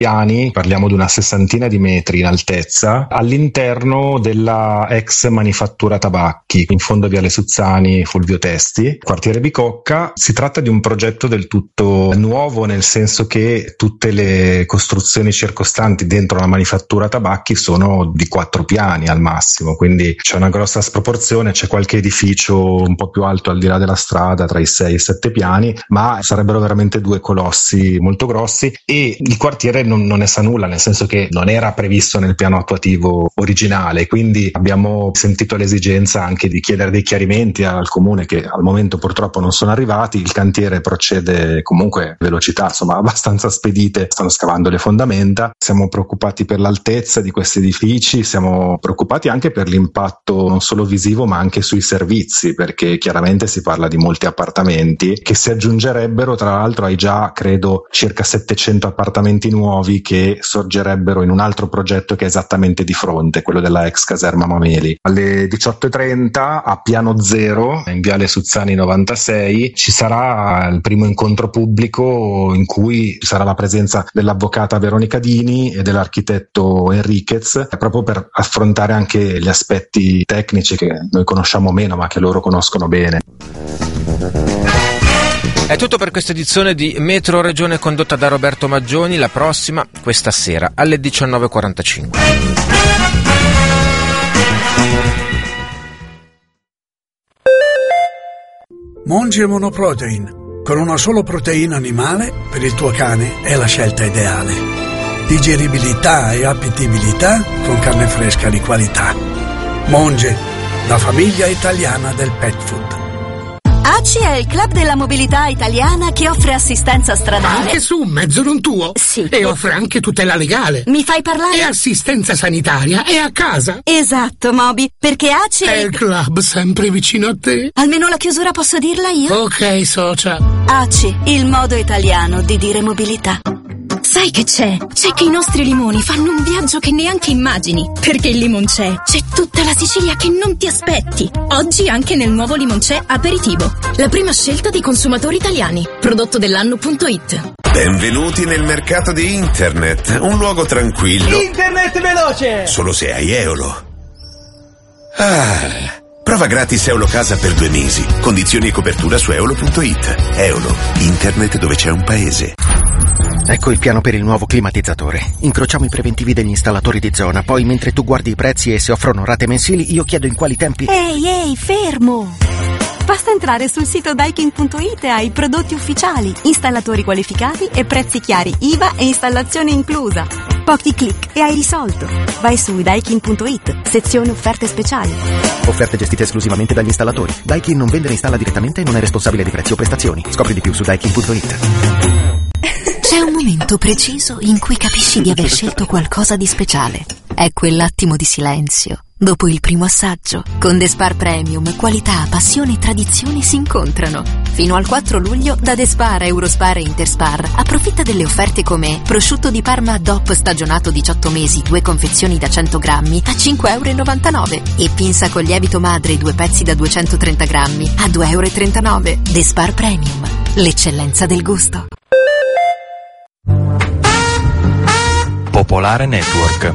piani, parliamo di una 60 di metri in altezza, all'interno della ex manifattura tabacchi, in fondo a Viale Suzzani, Fulvio Testi, quartiere Bicocca. Si tratta di un progetto del tutto nuovo, nel senso che tutte le costruzioni circostanti dentro la manifattura tabacchi sono di 4 piani al massimo, quindi c'è una grossa sproporzione, c'è qualche edificio un po' più alto al di là della strada, tra i 6 e i 7 piani, ma sarebbero veramente 2 colossi molto grossi, e il quartiere non ne sa nulla, nel senso che non era previsto nel piano attuativo originale, quindi abbiamo sentito l'esigenza anche di chiedere dei chiarimenti al comune, che al momento purtroppo non sono arrivati. Il cantiere procede comunque velocità insomma abbastanza spedite, stanno scavando le fondamenta. Siamo preoccupati per l'altezza di questi edifici, siamo preoccupati anche per l'impatto non solo visivo ma anche sui servizi, perché chiaramente si parla di molti appartamenti che si aggiungerebbero tra l'altro ai già credo circa 700 appartamenti nuovi che sorgerebbero in un altro progetto che è esattamente di fronte, quello della ex caserma Mameli. Alle 18:30 a piano 0 in Viale Suzzani 96 ci sarà il primo incontro pubblico in cui ci sarà la presenza dell'avvocata Veronica Dini e dell'architetto Enriquez, proprio per affrontare anche gli aspetti tecnici che noi conosciamo meno ma che loro conoscono bene. È tutto per questa edizione di Metro Regione condotta da Roberto Maggioni. La prossima questa sera alle 19:45. Monge Monoprotein. Con una solo proteina animale per il tuo cane è la scelta ideale. Digeribilità e appetibilità con carne fresca di qualità. Monge, la famiglia italiana del pet food. ACI è il club della mobilità italiana che offre assistenza stradale. Anche su un mezzo non tuo? Sì. E offre anche tutela legale. Mi fai parlare? E assistenza sanitaria. E a casa. Esatto, Moby, perché ACI è il club sempre vicino a te. Almeno la chiusura posso dirla io? Ok, socia. ACI, il modo italiano di dire mobilità. Sai che c'è? C'è che i nostri limoni fanno un viaggio che neanche immagini. Perché il Limoncè c'è tutta la Sicilia che non ti aspetti. Oggi anche nel nuovo Limoncè Aperitivo. La prima scelta dei consumatori italiani. Prodotto dell'anno.it. Benvenuti nel mercato di internet. Un luogo tranquillo. Internet veloce! Solo se hai Eolo. Prova gratis Eolo Casa per 2 mesi. Condizioni e copertura su eolo.it. Eolo, internet dove c'è un paese. Ecco il piano per il nuovo climatizzatore. Incrociamo i preventivi degli installatori di zona, poi mentre tu guardi i prezzi e se offrono rate mensili, io chiedo in quali tempi... Ehi, fermo! Basta entrare sul sito Daikin.it e hai prodotti ufficiali, installatori qualificati e prezzi chiari, IVA e installazione inclusa. Pochi click e hai risolto. Vai su Daikin.it, sezione offerte speciali. Offerte gestite esclusivamente dagli installatori. Daikin non vende e installa direttamente e non è responsabile di prezzi o prestazioni. Scopri di più su Daikin.it. C'è un momento preciso in cui capisci di aver scelto qualcosa di speciale. È quell'attimo di silenzio dopo il primo assaggio. Con The Spar Premium, qualità, passione e tradizione si incontrano. Fino al 4 luglio da The Spar, Eurospar e Interspar approfitta delle offerte come prosciutto di Parma DOP stagionato 18 mesi, 2 confezioni da 100 grammi a 5,99 € e pinza con lievito madre 2 pezzi da 230 grammi a 2,39 €. The Spar Premium, l'eccellenza del gusto. Popolare Network.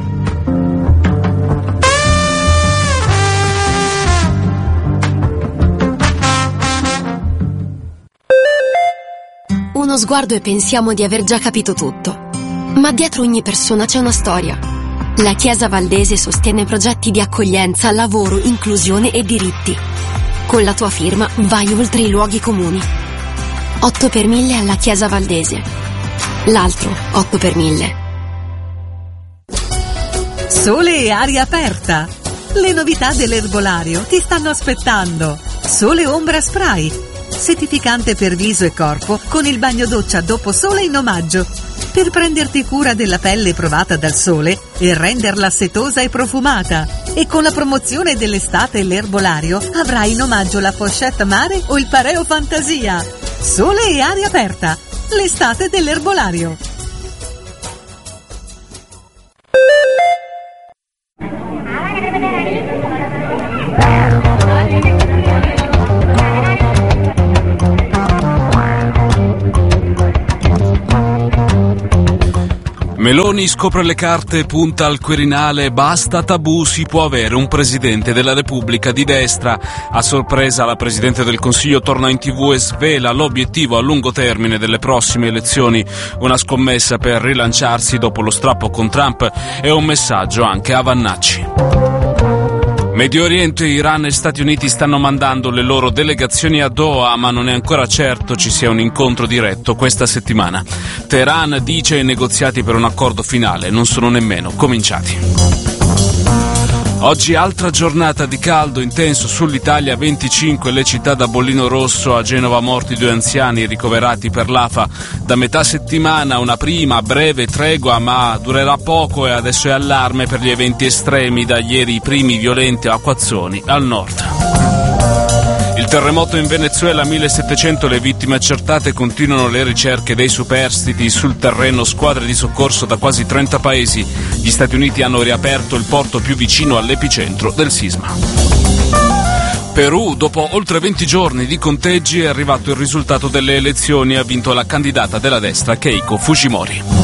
Uno sguardo e pensiamo di aver già capito tutto. Ma dietro ogni persona c'è una storia. La Chiesa Valdese sostiene progetti di accoglienza, lavoro, inclusione e diritti. Con la tua firma vai oltre i luoghi comuni. 8 per 1000 alla Chiesa Valdese. L'altro 8 per 1000. Sole e aria aperta. Le novità dell'erbolario ti stanno aspettando. Sole Ombra Spray, settificante per viso e corpo con il bagno doccia dopo sole in omaggio, per prenderti cura della pelle provata dal sole e renderla setosa e profumata. E con la promozione dell'estate e l'erbolario avrai in omaggio la pochette mare o il pareo fantasia. Sole e aria aperta, l'estate dell'erbolario. Meloni scopre le carte, punta al Quirinale, basta tabù, si può avere un Presidente della Repubblica di destra. A sorpresa la Presidente del Consiglio torna in TV e svela l'obiettivo a lungo termine delle prossime elezioni. Una scommessa per rilanciarsi dopo lo strappo con Trump e un messaggio anche a Vannacci. Medio Oriente, Iran e Stati Uniti stanno mandando le loro delegazioni a Doha, ma non è ancora certo ci sia un incontro diretto questa settimana. Teheran dice i negoziati per un accordo finale non sono nemmeno cominciati. Oggi altra giornata di caldo intenso sull'Italia, 25 le città da bollino rosso, a Genova morti 2 anziani ricoverati per l'AFA. Da metà settimana una prima breve tregua, ma durerà poco e adesso è allarme per gli eventi estremi, da ieri i primi violenti acquazzoni al nord. Il terremoto in Venezuela, 1700 le vittime accertate, continuano le ricerche dei superstiti sul terreno, squadre di soccorso da quasi 30 paesi. Gli Stati Uniti hanno riaperto il porto più vicino all'epicentro del sisma. Perù, dopo oltre 20 giorni di conteggi è arrivato il risultato delle elezioni, ha vinto la candidata della destra Keiko Fujimori.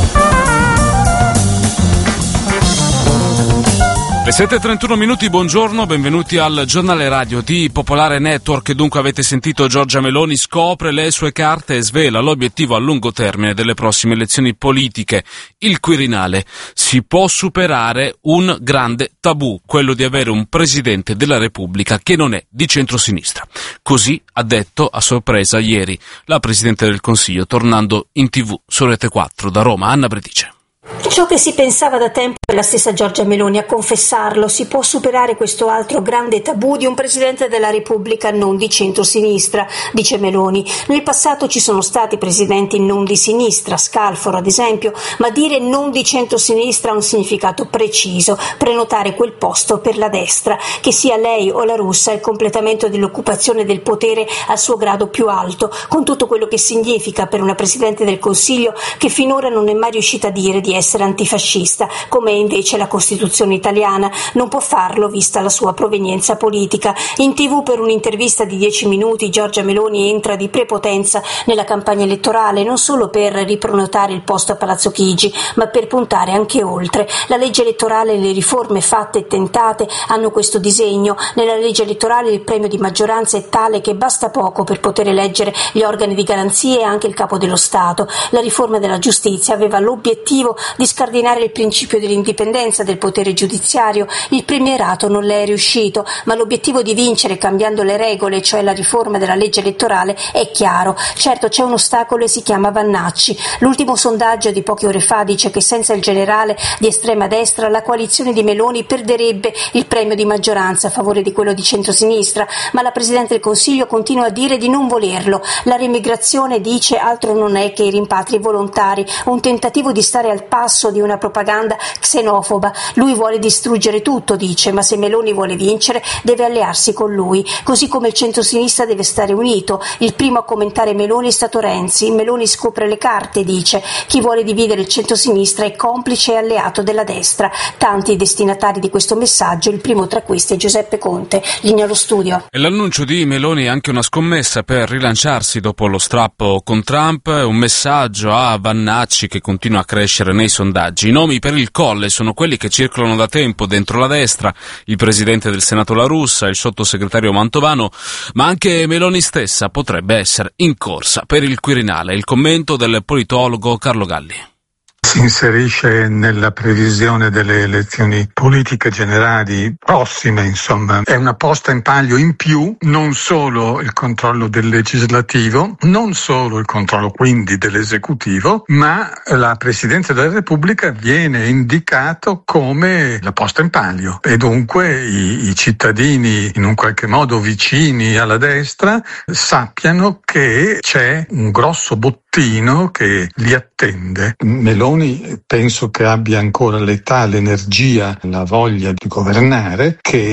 Le 7:31 minuti, buongiorno, benvenuti al giornale radio di Popolare Network. Dunque avete sentito, Giorgia Meloni scopre le sue carte e svela l'obiettivo a lungo termine delle prossime elezioni politiche. Il Quirinale. Si può superare un grande tabù, quello di avere un Presidente della Repubblica che non è di centrosinistra. Così ha detto a sorpresa ieri la Presidente del Consiglio, tornando in TV su Rete 4 da Roma. Anna Bredice. Ciò che si pensava da tempo è la stessa Giorgia Meloni a confessarlo. Si può superare questo altro grande tabù di un Presidente della Repubblica non di centrosinistra, dice Meloni. Nel passato ci sono stati presidenti non di sinistra, Scalfaro ad esempio, ma dire non di centrosinistra ha un significato preciso: prenotare quel posto per la destra, che sia lei o la Russa, il completamento dell'occupazione del potere al suo grado più alto, con tutto quello che significa per una Presidente del Consiglio che finora non è mai riuscita a dire di essere antifascista, come è invece la Costituzione italiana. Non può farlo vista la sua provenienza politica. In TV per un'intervista di 10 minuti Giorgia Meloni entra di prepotenza nella campagna elettorale, non solo per riprenotare il posto a Palazzo Chigi, ma per puntare anche oltre. La legge elettorale e le riforme fatte e tentate hanno questo disegno. Nella legge elettorale il premio di maggioranza è tale che basta poco per poter eleggere gli organi di garanzia e anche il capo dello Stato. La riforma della giustizia aveva l'obiettivo di scardinare il principio dell'indipendenza del potere giudiziario. Il premierato non le è riuscito, ma l'obiettivo di vincere cambiando le regole, cioè la riforma della legge elettorale, è chiaro. Certo c'è un ostacolo e si chiama Vannacci. L'ultimo sondaggio di poche ore fa dice che senza il generale di estrema destra la coalizione di Meloni perderebbe il premio di maggioranza a favore di quello di centrosinistra, ma la Presidente del Consiglio continua a dire di non volerlo. La riemigrazione, dice, altro non è che i rimpatri volontari, un tentativo di stare al passo di una propaganda xenofoba. Lui vuole distruggere tutto, dice, ma se Meloni vuole vincere deve allearsi con lui, così come il centrosinistra deve stare unito. Il primo a commentare Meloni è stato Renzi. Meloni scopre le carte, dice, chi vuole dividere il centrosinistra è complice e alleato della destra. Tanti i destinatari di questo messaggio, il primo tra questi è Giuseppe Conte. Linea allo studio. E l'annuncio di Meloni è anche una scommessa per rilanciarsi dopo lo strappo con Trump, un messaggio a Vannacci che continua a crescere nei sondaggi. I nomi per il Colle sono quelli che circolano da tempo dentro la destra: il presidente del Senato La Russa, il sottosegretario Mantovano, ma anche Meloni stessa potrebbe essere in corsa per il Quirinale. Il commento del politologo Carlo Galli. Si inserisce nella previsione delle elezioni politiche generali prossime, insomma. È una posta in palio in più, non solo il controllo del legislativo, non solo il controllo quindi dell'esecutivo, ma la Presidenza della Repubblica viene indicato come la posta in palio e dunque i cittadini in un qualche modo vicini alla destra sappiano che c'è un grosso bottino che li attende. Meloni penso che abbia ancora l'età, l'energia, la voglia di governare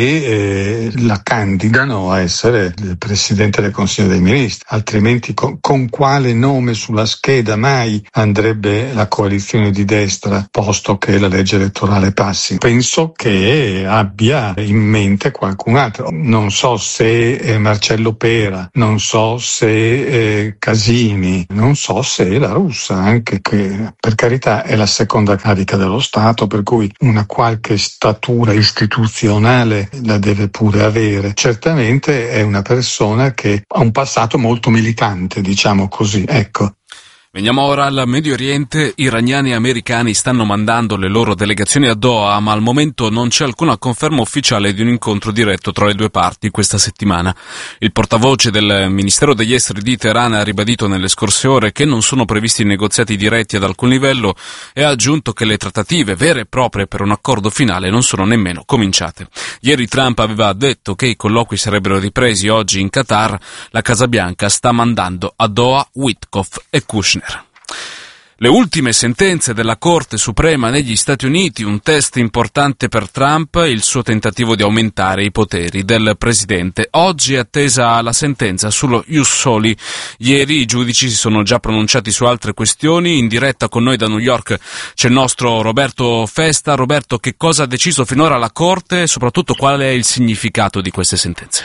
che la candidano a essere il Presidente del Consiglio dei Ministri, altrimenti con quale nome sulla scheda mai andrebbe la coalizione di destra posto che la legge elettorale passi? Penso che abbia in mente qualcun altro, non so se Marcello Pera, non so se Casini, non so so se è la russa, anche che per carità è la seconda carica dello Stato, per cui una qualche statura istituzionale la deve pure avere. Certamente è una persona che ha un passato molto militante, diciamo così, ecco. Veniamo ora al Medio Oriente. Iraniani e americani stanno mandando le loro delegazioni a Doha, ma al momento non c'è alcuna conferma ufficiale di un incontro diretto tra le due parti questa settimana. Il portavoce del Ministero degli Esteri di Teheran ha ribadito nelle scorse ore che non sono previsti negoziati diretti ad alcun livello e ha aggiunto che le trattative vere e proprie per un accordo finale non sono nemmeno cominciate. Ieri Trump aveva detto che i colloqui sarebbero ripresi oggi in Qatar. La Casa Bianca sta mandando a Doha Witkoff e Kushner. Le ultime sentenze della Corte Suprema negli Stati Uniti, un test importante per Trump, il suo tentativo di aumentare i poteri del presidente. Oggi è attesa la sentenza sullo ius soli. Ieri i giudici si sono già pronunciati su altre questioni. In diretta con noi da New York c'è il nostro Roberto Festa. Roberto, che cosa ha deciso finora la Corte e soprattutto qual è il significato di queste sentenze?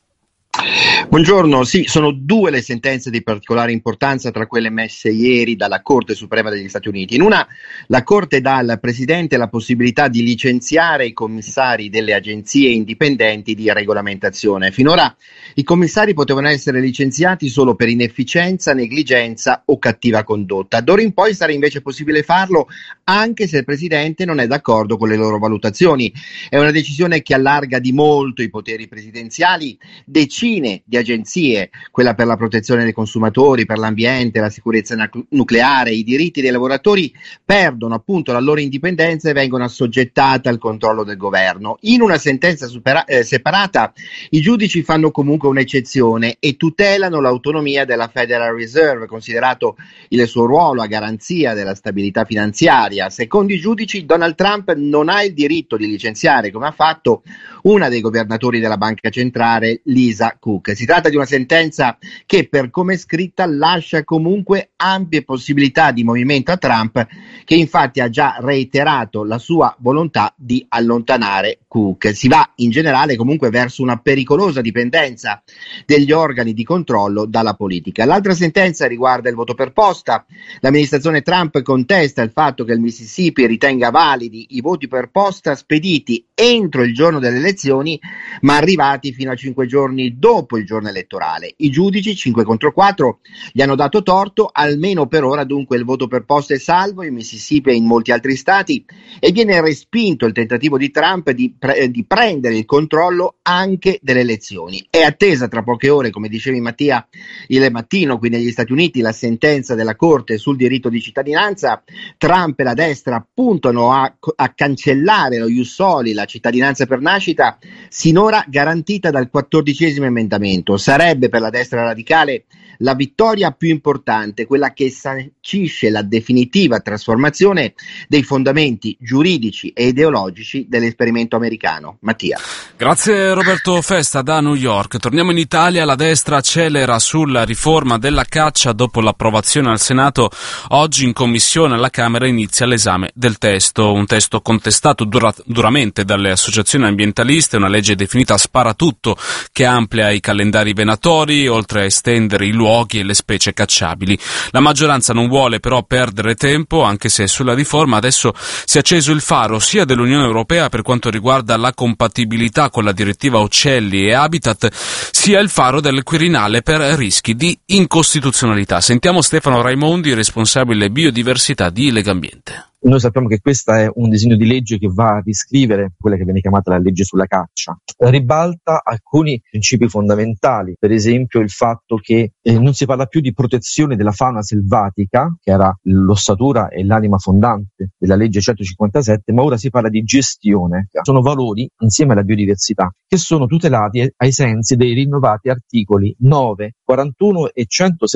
Buongiorno, sì, sono due le sentenze di particolare importanza tra quelle emesse ieri dalla Corte Suprema degli Stati Uniti. In una, la Corte dà al Presidente la possibilità di licenziare i commissari delle agenzie indipendenti di regolamentazione. Finora i commissari potevano essere licenziati solo per inefficienza, negligenza o cattiva condotta. D'ora in poi sarà invece possibile farlo anche se il Presidente non è d'accordo con le loro valutazioni. È una decisione che allarga di molto i poteri presidenziali. Decine di agenzie, quella per la protezione dei consumatori, per l'ambiente, la sicurezza nucleare, i diritti dei lavoratori, perdono appunto la loro indipendenza e vengono assoggettate al controllo del governo. In una sentenza separata i giudici fanno comunque un'eccezione e tutelano l'autonomia della Federal Reserve, considerato il suo ruolo a garanzia della stabilità finanziaria. Secondo i giudici Donald Trump non ha il diritto di licenziare, come ha fatto una dei governatori della banca centrale, Lisa Cook. Si tratta di una sentenza che, per come è scritta, lascia comunque ampie possibilità di movimento a Trump, che infatti ha già reiterato la sua volontà di allontanare Cook. Si va in generale comunque verso una pericolosa dipendenza degli organi di controllo dalla politica. L'altra sentenza riguarda il voto per posta. L'amministrazione Trump contesta il fatto che il Mississippi ritenga validi i voti per posta spediti entro il giorno delle elezioni, ma arrivati fino a 5 giorni dopo il giorno elettorale. I giudici, 5-4, gli hanno dato torto, almeno per ora. Dunque il voto per posta è salvo in Mississippi e in molti altri stati, e viene respinto il tentativo di Trump di prendere il controllo anche delle elezioni. È attesa tra poche ore, come dicevi Mattia, il mattino qui negli Stati Uniti, la sentenza della Corte sul diritto di cittadinanza. Trump e la destra puntano a cancellare lo ius soli, la cittadinanza per nascita, sinora garantita dal 14° emendamento. Sarebbe per la destra radicale la vittoria più importante, quella che sancisce la definitiva trasformazione dei fondamenti giuridici e ideologici dell'esperimento americano. Mattia. Grazie Roberto Festa da New York. Torniamo in Italia. La destra accelera sulla riforma della caccia dopo l'approvazione al Senato. Oggi in commissione alla Camera inizia l'esame del testo, un testo contestato duramente dalle associazioni ambientaliste, una legge definita sparatutto che amplia i calendari venatori oltre a estendere i luoghi e le specie cacciabili. La maggioranza non vuole però perdere tempo, anche se sulla riforma adesso si è acceso il faro sia dell'Unione Europea per quanto riguarda la compatibilità con la direttiva Uccelli e Habitat, sia il faro del Quirinale per rischi di incostituzionalità. Sentiamo Stefano Raimondi, responsabile biodiversità di Legambiente. Noi sappiamo che questo è un disegno di legge che va a riscrivere quella che viene chiamata la legge sulla caccia. Ribalta alcuni principi fondamentali, per esempio il fatto che non si parla più di protezione della fauna selvatica, che era l'ossatura e l'anima fondante della legge 157, ma ora si parla di gestione. Sono valori, insieme alla biodiversità, che sono tutelati ai sensi dei rinnovati articoli 9, 41 e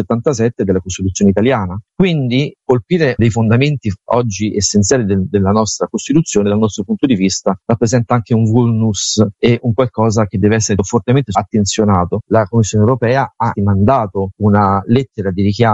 177 della Costituzione italiana. Quindi colpire dei fondamenti oggi essenziali della nostra Costituzione, dal nostro punto di vista, rappresenta anche un vulnus e un qualcosa che deve essere fortemente attenzionato. La Commissione europea ha mandato una lettera di richiamo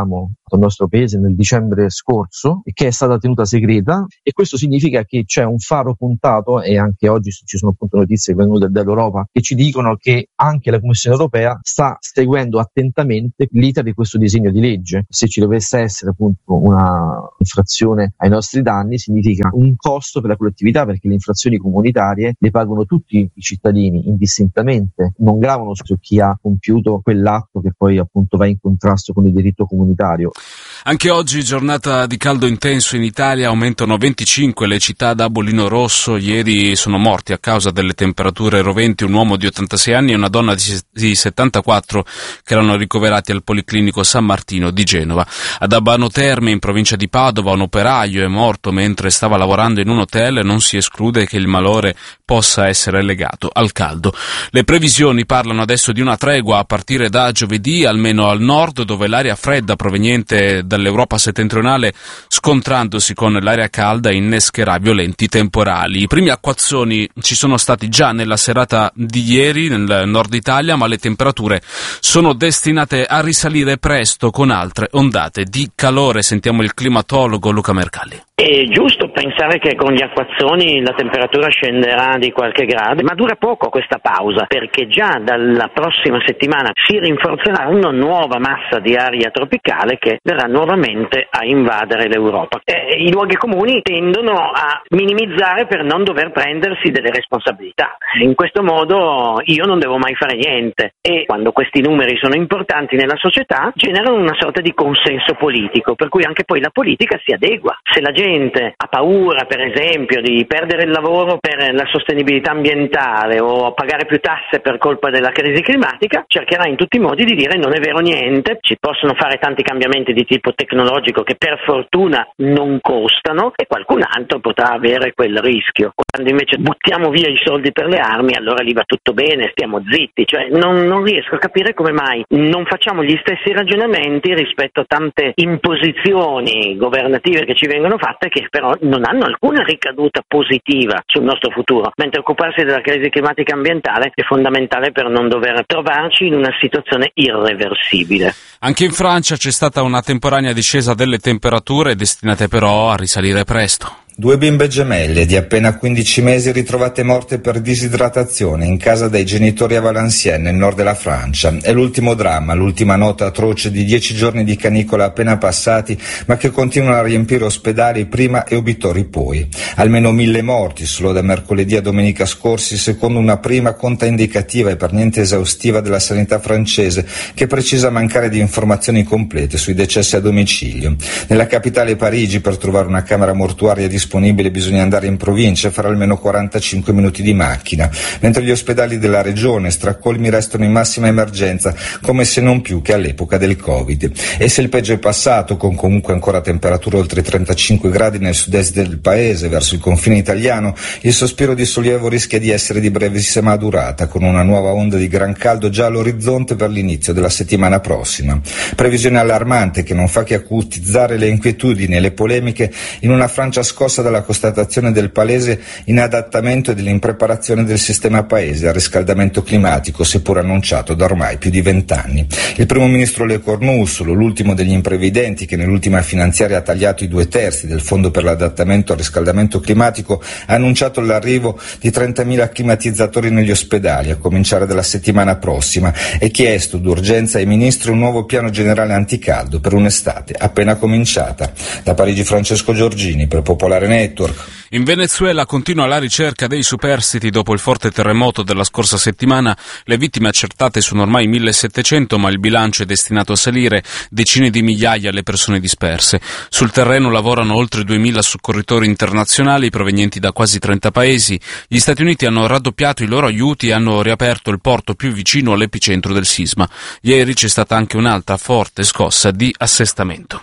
al nostro paese nel dicembre scorso e che è stata tenuta segreta, e questo significa che c'è un faro puntato, e anche oggi ci sono appunto notizie che vengono dall'Europa che ci dicono che anche la Commissione europea sta seguendo attentamente l'iter di questo disegno di legge. Se ci dovesse essere appunto una infrazione ai nostri danni, significa un costo per la collettività, perché le infrazioni comunitarie le pagano tutti i cittadini indistintamente, non gravano su chi ha compiuto quell'atto che poi appunto va in contrasto con il diritto comunitario. Anche oggi giornata di caldo intenso in Italia, aumentano 25 le città da bollino rosso. Ieri sono morti a causa delle temperature roventi un uomo di 86 anni e una donna di 74 che erano ricoverati al Policlinico San Martino di Genova. Ad Abano Terme, in provincia di Padova, un operaio è morto mentre stava lavorando in un hotel e non si esclude che il malore possa essere legato al caldo. Le previsioni parlano adesso di una tregua a partire da giovedì, almeno al nord, dove l'aria fredda proveniente dall'Europa settentrionale, scontrandosi con l'aria calda, innescherà violenti temporali. I primi acquazzoni ci sono stati già nella serata di ieri nel nord Italia, ma le temperature sono destinate a risalire presto con altre ondate di calore. Sentiamo il climatologo Luca Mercalli. È giusto pensare che con gli acquazzoni la temperatura scenderà di qualche grado, ma dura poco questa pausa, perché già dalla prossima settimana si rinforzerà una nuova massa di aria tropicale che verrà nuovamente a invadere l'Europa. I luoghi comuni tendono a minimizzare per non dover prendersi delle responsabilità. In questo modo io non devo mai fare niente, e quando questi numeri sono importanti nella società generano una sorta di consenso politico, per cui anche poi la politica si adegua. Se la gente ha paura, per esempio, di perdere il lavoro per la sostenibilità ambientale o pagare più tasse per colpa della crisi climatica, cercherà in tutti i modi di dire non è vero niente, ci possono fare tanti cambiamenti di tipo tecnologico che per fortuna non costano, e qualcun altro potrà avere quel rischio. Quando invece buttiamo via i soldi per le armi, allora lì va tutto bene, stiamo zitti. Cioè non riesco a capire come mai non facciamo gli stessi ragionamenti rispetto a tante imposizioni governative che ci vengono fatte, che però non hanno alcuna ricaduta positiva sul nostro futuro, mentre occuparsi della crisi climatica ambientale è fondamentale per non dover trovarci in una situazione irreversibile. Anche in Francia c'è stata una temporanea discesa delle temperature, destinate però a risalire presto. 2 bimbe gemelle di appena 15 mesi ritrovate morte per disidratazione in casa dei genitori a Valenciennes, nel nord della Francia. È l'ultimo dramma, l'ultima nota atroce di 10 giorni di canicola appena passati, ma che continuano a riempire ospedali prima e obitori poi. Almeno 1000 morti solo da mercoledì a domenica scorsi, secondo una prima conta indicativa e per niente esaustiva della sanità francese, che precisa mancare di informazioni complete sui decessi a domicilio. Nella capitale Parigi, per trovare una camera mortuaria disponibile bisogna andare in provincia e fare almeno 45 minuti di macchina, mentre gli ospedali della regione stracolmi restano in massima emergenza, come se non più che all'epoca del Covid. E se il peggio è passato, con comunque ancora temperature oltre i 35 gradi nel sud-est del paese, verso il confine italiano, il sospiro di sollievo rischia di essere di brevissima durata, con una nuova onda di gran caldo già all'orizzonte per l'inizio della settimana prossima. Previsione allarmante che non fa che acutizzare le inquietudini e le polemiche in una Francia scossa dalla constatazione del palese inadattamento e dell'impreparazione del sistema paese al riscaldamento climatico, seppur annunciato da ormai più di 20 anni. Il primo ministro Le Cornuzzolo, l'ultimo degli imprevidenti che nell'ultima finanziaria ha tagliato i 2/3 del fondo per l'adattamento al riscaldamento climatico, ha annunciato l'arrivo di 30.000 climatizzatori negli ospedali a cominciare dalla settimana prossima e chiesto d'urgenza ai ministri un nuovo piano generale anticaldo per un'estate appena cominciata. Da Parigi Francesco Giorgini per Popolare Network. In Venezuela continua la ricerca dei superstiti dopo il forte terremoto della scorsa settimana. Le vittime accertate sono ormai 1700, ma il bilancio è destinato a salire, decine di migliaia le persone disperse. Sul terreno lavorano oltre 2000 soccorritori internazionali provenienti da quasi 30 paesi. Gli Stati Uniti hanno raddoppiato i loro aiuti e hanno riaperto il porto più vicino all'epicentro del sisma. Ieri c'è stata anche un'altra forte scossa di assestamento.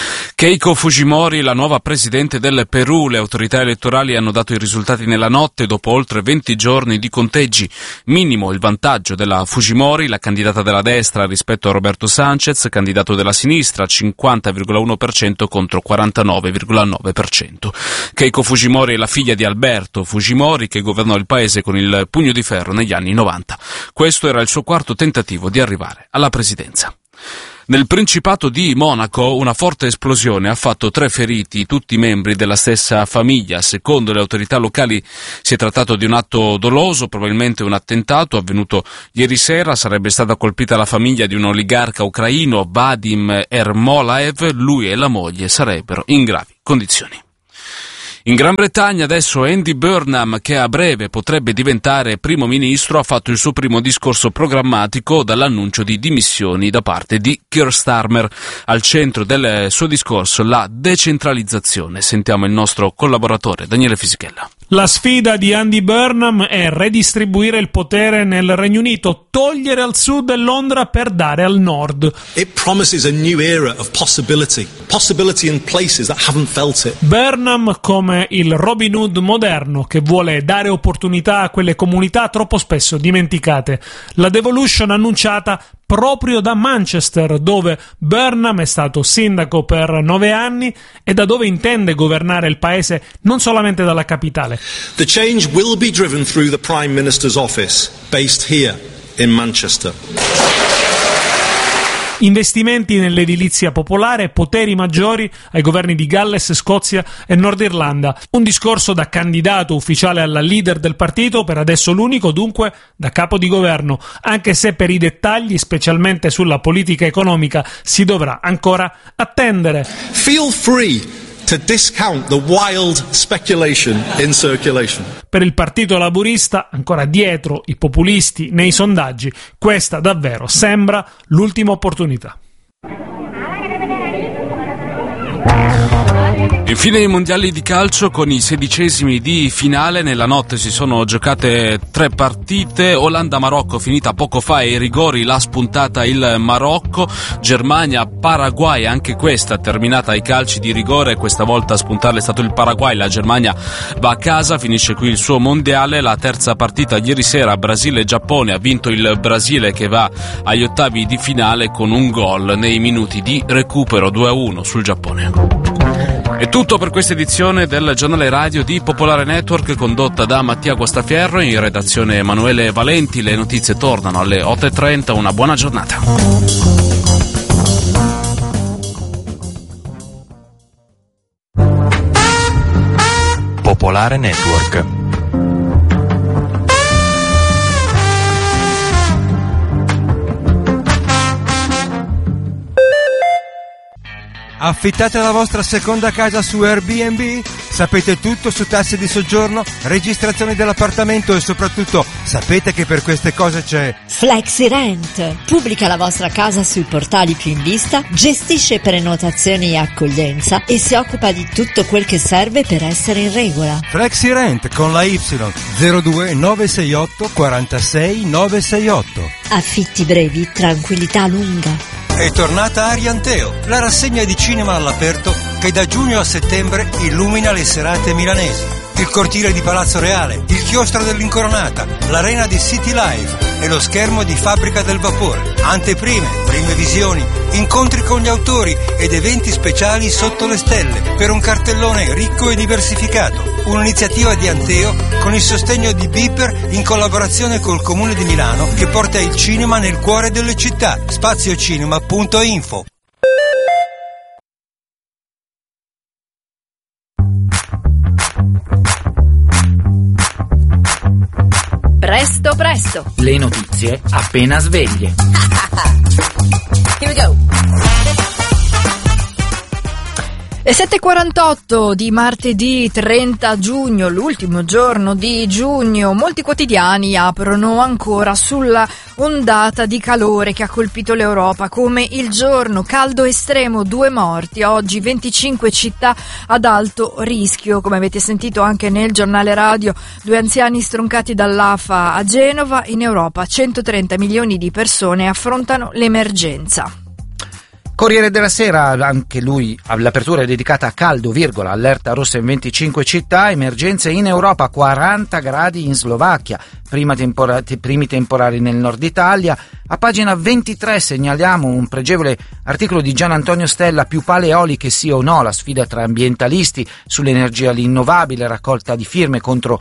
Keiko Fujimori, la nuova presidente del Perù. Le autorità elettorali hanno dato i risultati nella notte dopo oltre 20 giorni di conteggi. Minimo il vantaggio della Fujimori, la candidata della destra, rispetto a Roberto Sanchez, candidato della sinistra, 50,1% contro 49,9%. Keiko Fujimori è la figlia di Alberto Fujimori, che governò il paese con il pugno di ferro negli anni 90. Questo era il suo quarto tentativo di arrivare alla presidenza. Nel Principato di Monaco una forte esplosione ha fatto 3 feriti, tutti membri della stessa famiglia. Secondo le autorità locali si è trattato di un atto doloso, probabilmente un attentato avvenuto ieri sera. Sarebbe stata colpita la famiglia di un oligarca ucraino, Vadim Ermolaev. Lui e la moglie sarebbero in gravi condizioni. In Gran Bretagna adesso Andy Burnham, che a breve potrebbe diventare primo ministro, ha fatto il suo primo discorso programmatico dall'annuncio di dimissioni da parte di Keir Starmer. Al centro del suo discorso la decentralizzazione. Sentiamo il nostro collaboratore Daniele Fisichella. La sfida di Andy Burnham è redistribuire il potere nel Regno Unito, togliere al sud Londra per dare al nord. It promises a new era of possibility in places that haven't felt it. Burnham come il Robin Hood moderno che vuole dare opportunità a quelle comunità troppo spesso dimenticate. La devolution annunciata proprio da Manchester, dove Burnham è stato sindaco per 9 anni e da dove intende governare il paese non solamente dalla capitale. The change will be driven through the Prime Minister's office, based here in Manchester. Investimenti nell'edilizia popolare, poteri maggiori ai governi di Galles, Scozia e Nord Irlanda. Un discorso da candidato ufficiale alla leader del partito, per adesso l'unico, dunque da capo di governo, anche se per i dettagli, specialmente sulla politica economica, si dovrà ancora attendere. Feel free to discount the wild speculation in circulation. Per il Partito Laburista, ancora dietro i populisti nei sondaggi, questa davvero sembra l'ultima opportunità. Infine i mondiali di calcio con i 16esimi di finale. Nella notte si sono giocate 3 partite. Olanda-Marocco finita poco fa e ai rigori l'ha spuntata il Marocco. Germania-Paraguay, anche questa terminata ai calci di rigore. Questa volta a spuntarla è stato il Paraguay. La Germania va a casa, finisce qui il suo mondiale. La terza partita ieri sera, Brasile-Giappone, ha vinto il Brasile che va agli ottavi di finale con un gol nei minuti di recupero, 2-1 sul Giappone. È tutto per questa edizione del giornale radio di Popolare Network, condotta da Mattia Guastafierro, in redazione Emanuele Valenti. Le notizie tornano alle 8:30. Una buona giornata. Popolare Network. Affittate la vostra seconda casa su Airbnb? Sapete tutto su tasse di soggiorno, registrazioni dell'appartamento e soprattutto sapete che per queste cose c'è FlexiRent. Pubblica la vostra casa sui portali più in vista, gestisce prenotazioni e accoglienza e si occupa di tutto quel che serve per essere in regola. FlexiRent con la Y 02 968 46 968. Affitti brevi, tranquillità lunga. È tornata Arianteo, la rassegna di cinema all'aperto che da giugno a settembre illumina le serate milanesi. Il cortile di Palazzo Reale, il chiostro dell'Incoronata, l'arena di City Live e lo schermo di Fabbrica del Vapore. Anteprime, prime visioni, incontri con gli autori ed eventi speciali sotto le stelle per un cartellone ricco e diversificato. Un'iniziativa di Anteo con il sostegno di Beeper in collaborazione col Comune di Milano che porta il cinema nel cuore delle città. Spaziocinema.info. Presto, presto! Le notizie appena sveglie. Here we go! Le 7:48 di martedì 30 giugno, l'ultimo giorno di giugno. Molti quotidiani aprono ancora sulla ondata di calore che ha colpito l'Europa, come Il Giorno, caldo estremo, 2 morti, oggi 25 città ad alto rischio. Come avete sentito anche nel giornale radio, 2 anziani stroncati dall'AFA a Genova. In Europa 130 milioni di persone affrontano l'emergenza. Corriere della Sera, anche lui, l'apertura è dedicata a caldo, allerta rossa in 25 città, emergenze in Europa, 40 gradi in Slovacchia, primi temporali nel nord Italia, A pagina 23 segnaliamo un pregevole articolo di Gian Antonio Stella, più pale eoliche sì o no, la sfida tra ambientalisti sull'energia rinnovabile, raccolta di firme contro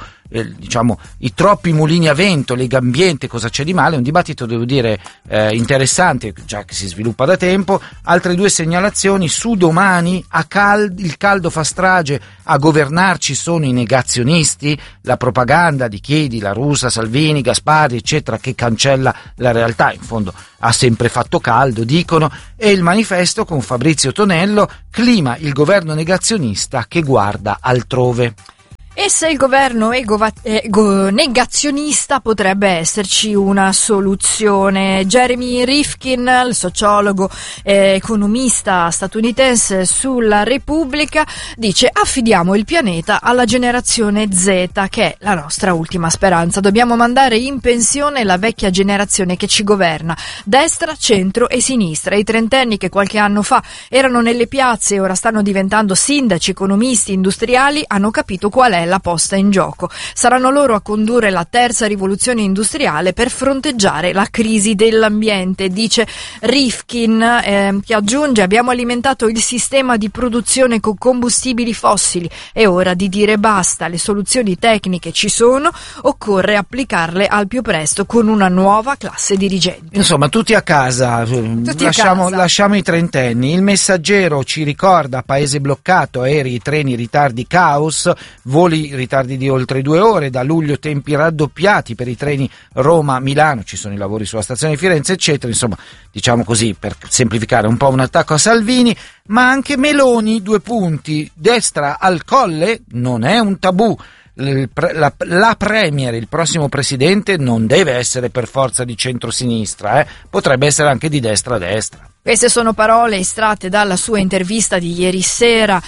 i troppi mulini a vento, Lega Ambiente, cosa c'è di male? Un dibattito, devo dire, interessante, già che si sviluppa da tempo. Altre due segnalazioni su Domani: il caldo fa strage, a governarci sono i negazionisti, la propaganda di Chiedi, La Russa, Salvini, Gasparri eccetera, che cancella la realtà, in fondo ha sempre fatto caldo, dicono. E il Manifesto con Fabrizio Tonello: clima, il governo negazionista che guarda altrove. E se il governo è negazionista, potrebbe esserci una soluzione. Jeremy Rifkin, il sociologo economista statunitense sulla Repubblica, dice: affidiamo il pianeta alla generazione Z, che è la nostra ultima speranza. Dobbiamo mandare in pensione la vecchia generazione che ci governa, destra, centro e sinistra. I trentenni che qualche anno fa erano nelle piazze e ora stanno diventando sindaci, economisti, industriali, hanno capito qual è la posta in gioco. Saranno loro a condurre la terza rivoluzione industriale per fronteggiare la crisi dell'ambiente, dice Rifkin, che aggiunge: abbiamo alimentato il sistema di produzione con combustibili fossili, è ora di dire basta, le soluzioni tecniche ci sono, occorre applicarle al più presto con una nuova classe dirigente. Insomma, tutti a casa, lasciamo i trentenni. Il Messaggero ci ricorda: paese bloccato, aerei, treni, ritardi, caos, voli ritardi di oltre 2 ore, da luglio tempi raddoppiati per i treni Roma-Milano, ci sono i lavori sulla stazione di Firenze eccetera. Insomma, diciamo così, per semplificare, un po' un attacco a Salvini, ma anche Meloni, 2 punti, destra al colle, non è un tabù. La premier, il prossimo presidente, non deve essere per forza di centrosinistra, potrebbe essere anche di destra a destra. Queste sono parole estratte dalla sua intervista di ieri sera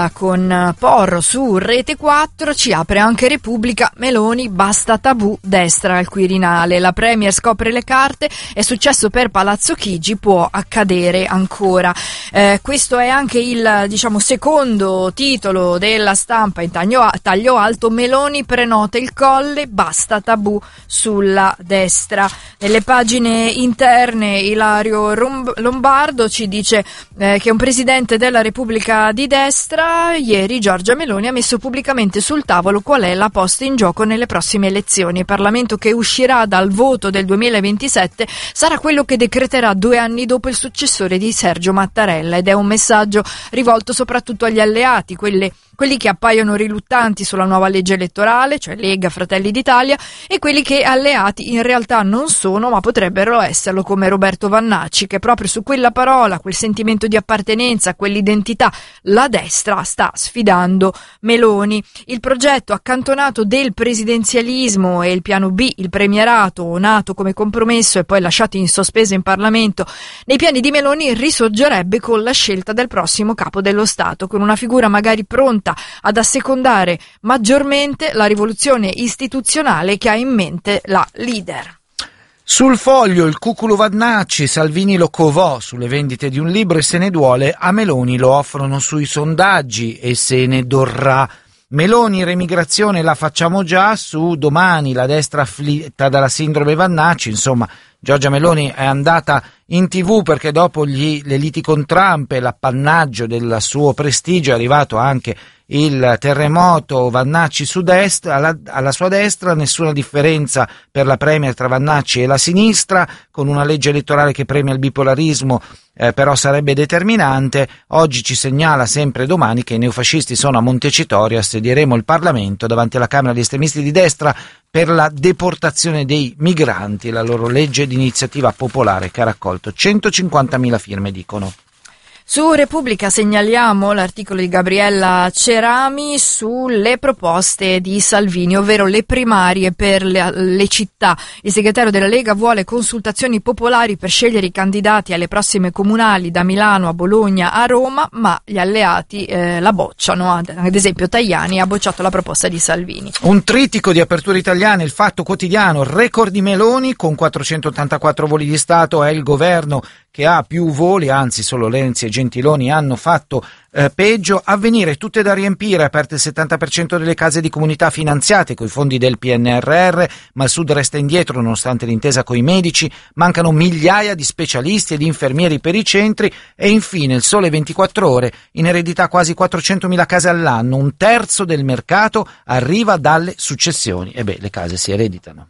con Porro su Rete 4. Ci apre anche Repubblica: Meloni, basta tabù, destra al Quirinale. La premier scopre le carte, è successo per Palazzo Chigi, può accadere ancora. Questo è anche il secondo titolo della Stampa in taglio alto: Meloni prenota il colle, basta tabù sulla destra. Nelle pagine interne Ilario Lombardo ci dice che un presidente della Repubblica di destra, ieri Giorgia Meloni ha messo pubblicamente sul tavolo qual è la posta in gioco nelle prossime elezioni. Il Parlamento che uscirà dal voto del 2027 sarà quello che decreterà 2 anni dopo il successore di Sergio Mattarella, ed è un messaggio rivolto soprattutto agli alleati, quelli che appaiono riluttanti sulla nuova legge elettorale, cioè Lega, Fratelli d'Italia, e quelli che alleati in realtà non sono, ma potrebbero esserlo, come Roberto Vannacci, che proprio su quella parola, quel sentimento di appartenenza, quell'identità, la destra sta sfidando Meloni. Il progetto accantonato del presidenzialismo e il piano B, il premierato, nato come compromesso e poi lasciato in sospeso in Parlamento, nei piani di Meloni risorgerebbe con la scelta del prossimo capo dello Stato, con una figura magari pronta ad assecondare maggiormente la rivoluzione istituzionale che ha in mente la leader. Sul Foglio il cuculo Vannacci: Salvini lo covò sulle vendite di un libro e se ne duole, a Meloni lo offrono sui sondaggi e se ne dorrà. Meloni, remigrazione la facciamo già. Su Domani, la destra afflitta dalla sindrome Vannacci. Insomma, Giorgia Meloni è andata in TV perché dopo le liti con Trump e l'appannaggio del suo prestigio è arrivato anche il terremoto Vannacci su destra, alla sua destra, nessuna differenza per la premier tra Vannacci e la sinistra, con una legge elettorale che premia il bipolarismo, però sarebbe determinante. Oggi ci segnala sempre Domani che i neofascisti sono a Montecitorio, assedieremo il Parlamento davanti alla Camera di estremisti di destra per la deportazione dei migranti, la loro legge di iniziativa popolare che ha raccolto 150.000 firme, dicono. Su Repubblica segnaliamo l'articolo di Gabriella Cerami sulle proposte di Salvini, ovvero le primarie per le città. Il segretario della Lega vuole consultazioni popolari per scegliere i candidati alle prossime comunali da Milano a Bologna a Roma, ma gli alleati la bocciano. Ad esempio Tajani ha bocciato la proposta di Salvini. Un trittico di aperture italiane, Il Fatto Quotidiano: record di Meloni con 484 voli di Stato, è il governo che ha più voli, anzi solo Renzi e Gentiloni hanno fatto peggio. Avvenire, tutte da riempire, aperte il 70% delle case di comunità finanziate coi fondi del PNRR, ma il Sud resta indietro nonostante l'intesa coi medici, mancano migliaia di specialisti e di infermieri per i centri. E infine il Sole 24 Ore, in eredità quasi 400.000 case all'anno, un terzo del mercato arriva dalle successioni. E le case si ereditano.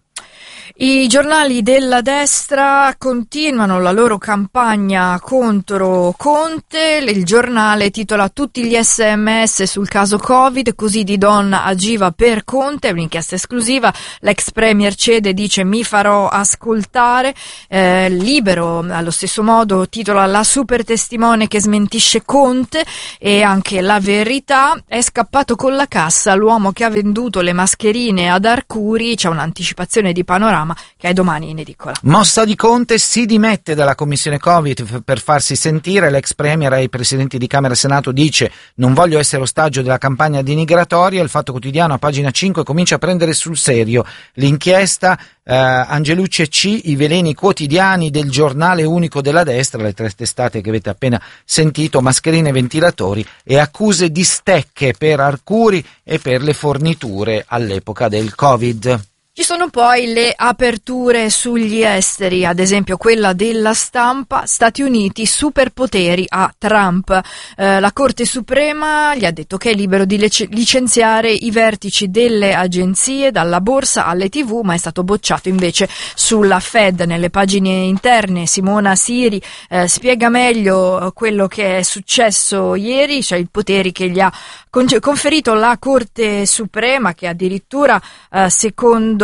I giornali della destra continuano la loro campagna contro Conte. Il giornale titola "Tutti gli SMS sul caso Covid, così Di Donna agiva per Conte", è un'inchiesta esclusiva. L'ex premier cede, dice "mi farò ascoltare". Libero allo stesso modo titola "La super testimone che smentisce Conte", e anche La Verità: "È scappato con la cassa l'uomo che ha venduto le mascherine ad Arcuri". C'è un'anticipazione di Panorama che è domani in edicola. Mossa di Conte, si dimette dalla commissione Covid per farsi sentire. L'ex premier ai presidenti di Camera e Senato dice "non voglio essere ostaggio della campagna denigratoria". Il Fatto Quotidiano a pagina 5 comincia a prendere sul serio l'inchiesta. Angelucci e C, i veleni quotidiani del giornale unico della destra, le 3 testate che avete appena sentito, mascherine, ventilatori e accuse di stecche per Arcuri e per le forniture all'epoca del Covid. Ci sono poi le aperture sugli esteri, ad esempio quella della Stampa: "Stati Uniti, superpoteri a Trump". La Corte Suprema gli ha detto che è libero di licenziare i vertici delle agenzie, dalla borsa alle TV, ma è stato bocciato invece sulla Fed. Nelle pagine interne Simona Siri spiega meglio quello che è successo ieri, cioè i poteri che gli ha conferito la Corte Suprema, che addirittura secondo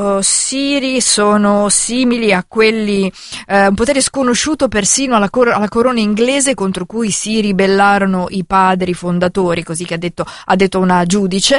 Siri sono simili a quelli, un potere sconosciuto persino alla corona inglese, contro cui si ribellarono i padri fondatori, così che ha detto una giudice.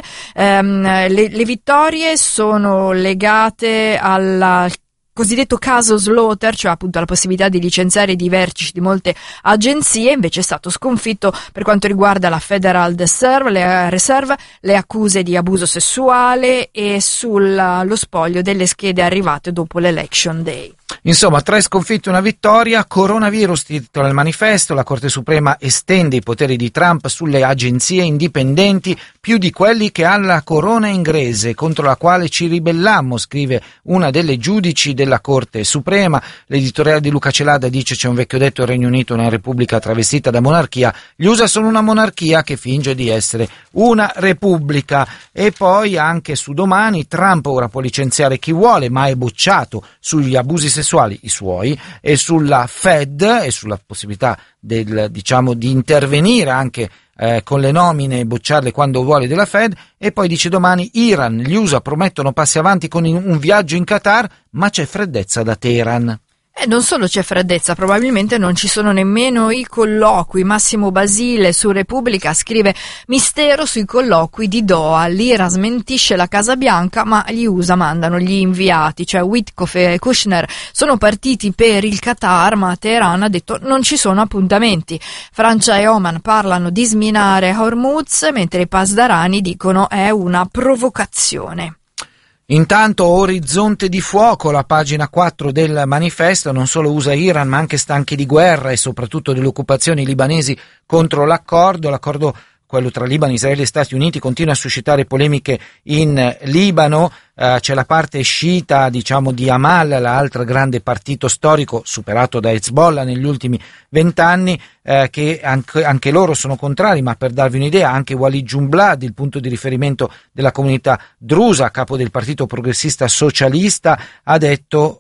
Le vittorie sono legate alla cosiddetto caso Slaughter, cioè appunto la possibilità di licenziare i vertici di molte agenzie. Invece è stato sconfitto per quanto riguarda la Federal Reserve, le accuse di abuso sessuale e sullo spoglio delle schede arrivate dopo l'Election Day. Insomma, 3 sconfitte e una vittoria. Coronavirus titola il Manifesto: la Corte Suprema estende i poteri di Trump sulle agenzie indipendenti, più di quelli che ha la corona inglese, contro la quale ci ribellammo, scrive una delle giudici della Corte Suprema. L'editoriale di Luca Celada dice: c'è un vecchio detto, il Regno Unito è una repubblica travestita da monarchia, gli USA sono una monarchia che finge di essere una repubblica. E poi anche su Domani: Trump ora può licenziare chi vuole, ma è bocciato sugli abusi sessuali i suoi, e sulla Fed e sulla possibilità di intervenire anche con le nomine e bocciarle quando vuole della Fed. E poi dice Domani: Iran, gli USA promettono passi avanti con un viaggio in Qatar, ma c'è freddezza da Teheran. E non solo c'è freddezza, probabilmente non ci sono nemmeno i colloqui. Massimo Basile su Repubblica scrive: "Mistero sui colloqui di Doha, l'Iran smentisce la Casa Bianca ma gli USA mandano gli inviati", cioè Witkoff e Kushner sono partiti per il Qatar, ma Teheran ha detto non ci sono appuntamenti. Francia e Oman parlano di sminare Hormuz, mentre i pasdarani dicono è una provocazione. Intanto orizzonte di fuoco, la pagina 4 del Manifesto: non solo USA e Iran, ma anche stanchi di guerra e soprattutto delle occupazioni libanesi contro l'accordo, quello tra Libano, Israele e Stati Uniti, continua a suscitare polemiche in Libano. C'è la parte sciita, di Amal, l'altro grande partito storico superato da Hezbollah negli ultimi 20 anni, che anche loro sono contrari, ma per darvi un'idea anche Walid Jumblatt, il punto di riferimento della comunità drusa, capo del partito progressista socialista, ha detto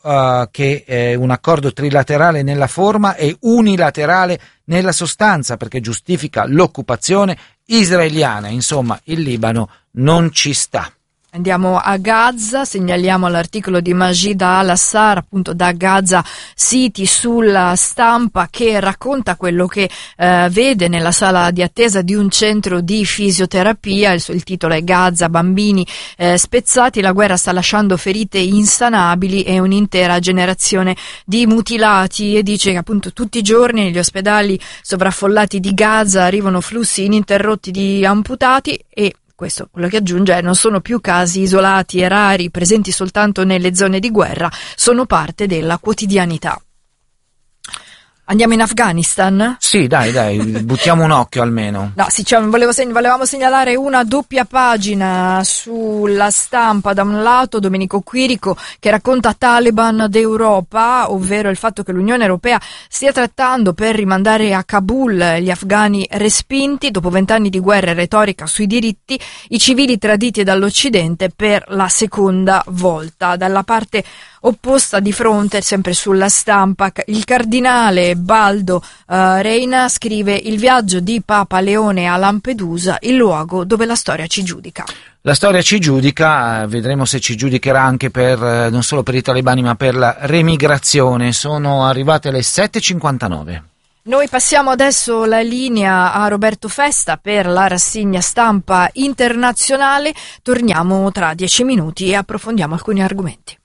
che un accordo trilaterale nella forma e unilaterale nella sostanza, perché giustifica l'occupazione israeliana. Insomma, il Libano non ci sta. Andiamo a Gaza, segnaliamo l'articolo di Majid Al-Assar, appunto da Gaza City, sulla Stampa, che racconta quello che vede nella sala di attesa di un centro di fisioterapia. Il titolo è "Gaza, bambini spezzati, la guerra sta lasciando ferite insanabili e un'intera generazione di mutilati", e dice che appunto tutti i giorni negli ospedali sovraffollati di Gaza arrivano flussi ininterrotti di amputati, e questo, quello che aggiunge, non sono più casi isolati e rari, presenti soltanto nelle zone di guerra, sono parte della quotidianità. Andiamo in Afghanistan? Sì, dai, buttiamo un occhio almeno. No, sì, volevamo segnalare una doppia pagina sulla Stampa. Da un lato Domenico Quirico che racconta Taliban d'Europa, ovvero il fatto che l'Unione Europea stia trattando per rimandare a Kabul gli afghani respinti dopo 20 anni di guerra e retorica sui diritti, i civili traditi dall'Occidente per la seconda volta. Dalla parte opposta di fronte, sempre sulla Stampa, il cardinale Baldo Reina scrive: il viaggio di Papa Leone a Lampedusa, il luogo dove la storia ci giudica. La storia ci giudica, vedremo se ci giudicherà anche per non solo per i talebani ma per la remigrazione. Sono arrivate le 7:59. Noi passiamo adesso la linea a Roberto Festa per la rassegna stampa internazionale. Torniamo tra 10 minuti e approfondiamo alcuni argomenti.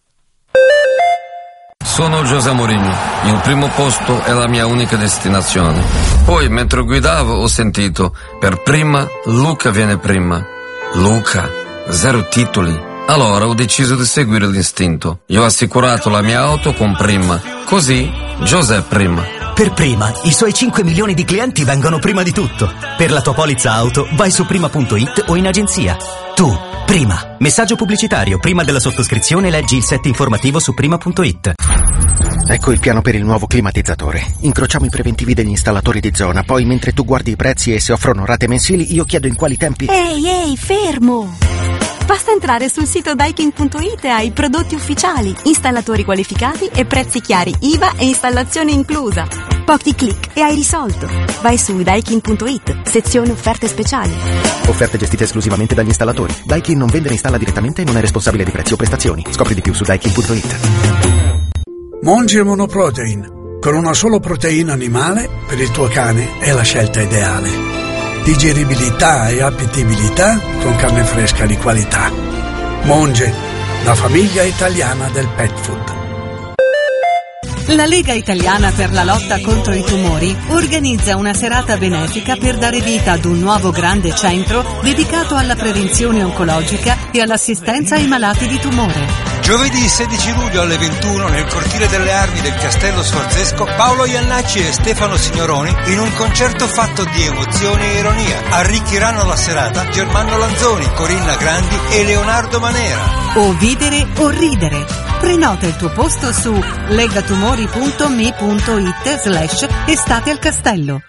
Sono José Mourinho, il primo posto è la mia unica destinazione. Poi, mentre guidavo, ho sentito, per prima, Luca viene prima. Luca, 0 titoli. Allora ho deciso di seguire l'istinto. Io ho assicurato la mia auto con Prima, così José prima. Per Prima, i suoi 5 milioni di clienti vengono prima di tutto. Per la tua polizza auto, vai su prima.it o in agenzia. Tu, Prima. Messaggio pubblicitario. Prima della sottoscrizione leggi il set informativo su prima.it. Ecco il piano per il nuovo climatizzatore. Incrociamo i preventivi degli installatori di zona, poi mentre tu guardi i prezzi e se offrono rate mensili, io chiedo in quali tempi... Ehi, fermo! Basta entrare sul sito daikin.it e hai prodotti ufficiali, installatori qualificati e prezzi chiari, IVA e installazione inclusa. Pochi click e hai risolto. Vai su daikin.it, sezione offerte speciali. Offerte gestite esclusivamente dagli installatori. Daikin non vende né installa direttamente e non è responsabile di prezzi o prestazioni. Scopri di più su daikin.it. Monge Monoprotein. Con una solo proteina animale, per il tuo cane è la scelta ideale. Digeribilità e appetibilità con carne fresca di qualità. Monge, la famiglia italiana del pet food. La Lega Italiana per la lotta contro i tumori organizza una serata benefica per dare vita ad un nuovo grande centro dedicato alla prevenzione oncologica e all'assistenza ai malati di tumore. Giovedì 16 luglio alle 21 nel cortile delle armi del Castello Sforzesco, Paolo Iannacci e Stefano Signoroni in un concerto fatto di emozioni e ironia. Arricchiranno la serata Germano Lanzoni, Corinna Grandi e Leonardo Manera. O videre o ridere. Prenota il tuo posto su legatumori.me.it/estate al castello.